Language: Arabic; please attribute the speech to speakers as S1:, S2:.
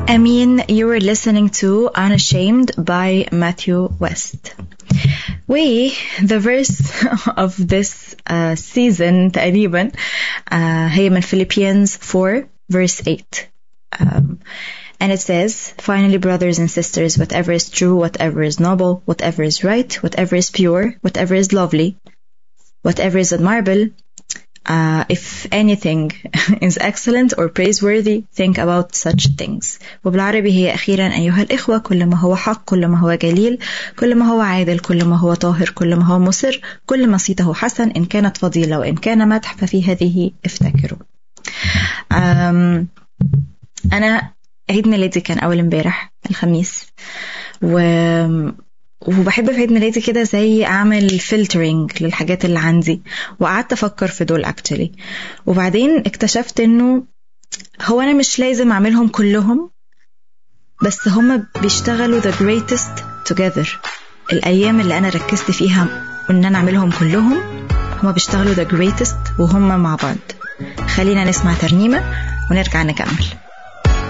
S1: Amin, you were listening to Unashamed by Matthew West. The verse of this season تقريبا هي من Philippians 4 verse 8. And it says, finally, brothers and sisters, whatever is true, whatever is noble, whatever is right, whatever is pure, whatever is lovely, whatever is admirable, if anything is excellent or praiseworthy, think about such things. وبالعربي هي أخيرا أيها الإخوة، كل ما هو حق، كل ما هو جليل، كل ما هو عادل، كل ما هو طاهر، كل ما هو مسر، كل ما صيته حسن، إن كانت فضيلة وإن كان مدح ففي هذه افتكروا. أنا عيد ميلادي كان أول امبارح الخميس، وبحب في عيد ميلادي كده زي أعمل فلترينج للحاجات اللي عندي، وقعدت أفكر في دول actually. وبعدين اكتشفت إنه هو أنا مش لازم أعملهم كلهم، بس هما بيشتغلوا the greatest together. الأيام اللي أنا ركزت فيها إن أنا أعملهم كلهم هما بيشتغلوا the greatest وهما مع بعض. خلينا نسمع ترنيمة ونرجع نكمل.